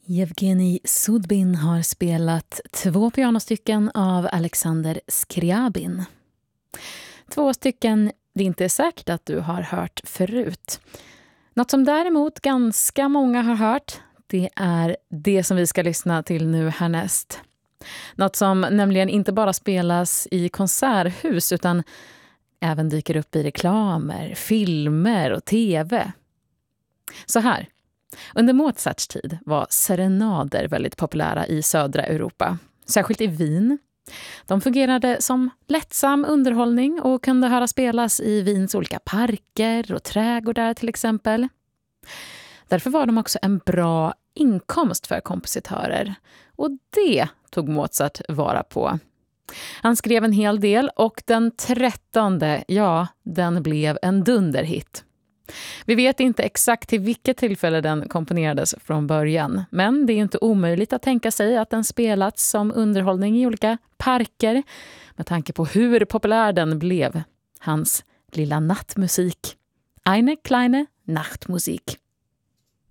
Jevgenij Sudbin har spelat 2 pianostycken av Alexander Scriabin. 2 stycken det inte är säkert att du har hört förut. Något som däremot ganska många har hört, det är det som vi ska lyssna till nu härnäst. Något som nämligen inte bara spelas i konserthus utan även dyker upp i reklamer, filmer och tv. Så här. Under Mozarts tid var serenader väldigt populära i södra Europa, särskilt i Wien. De fungerade som lättsam underhållning och kunde höra spelas i Wiens olika parker och trädgårdar till exempel. Därför var de också en bra inkomst för kompositörer och det tog Mozart vara på. Han skrev en hel del och den 13:e, den blev en dunderhit. Vi vet inte exakt till vilket tillfälle den komponerades från början, men det är inte omöjligt att tänka sig att den spelats som underhållning i olika parker med tanke på hur populär den blev, hans lilla nattmusik. Eine kleine Nachtmusik.